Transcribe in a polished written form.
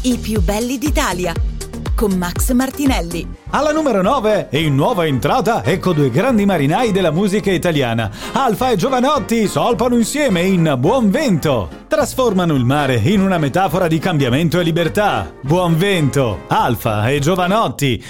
I più belli d'Italia, con Max Martinelli. Alla numero 9 e in nuova entrata, ecco due grandi marinai della musica italiana. Alfa e Jovanotti solpano insieme in Buon Vento. Trasformano il mare in una metafora di cambiamento e libertà. Buon Vento, Alfa e Jovanotti,